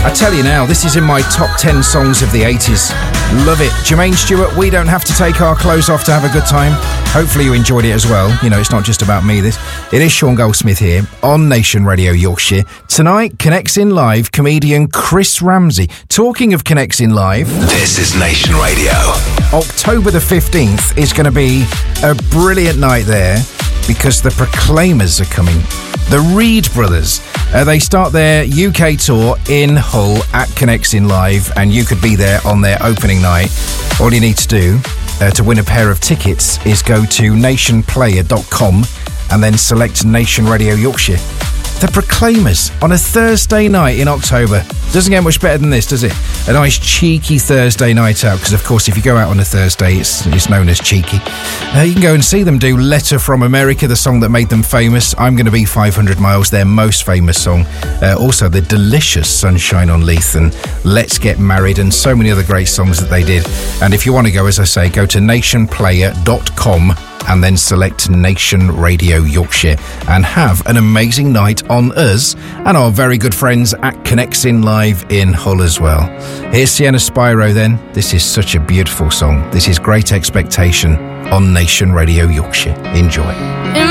I tell you now, this is in my top 10 songs of the 80s. Love it. Jermaine Stewart, We Don't Have to Take Our Clothes Off to Have a Good Time. Hopefully you enjoyed it as well. You know, it's not just about me, this. It is Sean Goldsmith here on Nation Radio Yorkshire. Tonight, Connects in Live comedian Chris Ramsey. Talking of Connects in Live... This is Nation Radio. October the 15th is going to be a brilliant night there because the Proclaimers are coming. The Reed Brothers. They start their UK tour in Hull at Connects in Live, and you could be there on their opening night. All you need to do to win a pair of tickets is go to nationplayer.com and then select Nation Radio Yorkshire. The Proclaimers on a Thursday night in October. Doesn't get much better than this, does it? A nice cheeky Thursday night out, because of course if you go out on a Thursday it's known as cheeky. You can go and see them do Letter from America, the song that made them famous. I'm Gonna Be 500 Miles, their most famous song. Also the delicious Sunshine on Leith and Let's Get Married, and so many other great songs that they did. And if you want to go, as I say, go to nationplayer.com and then select Nation Radio Yorkshire and have an amazing night on us and our very good friends at Connects in Live in Hull as well. Here's Sienna Spyro then. This is such a beautiful song. This is Great Expectation on Nation Radio Yorkshire. Enjoy.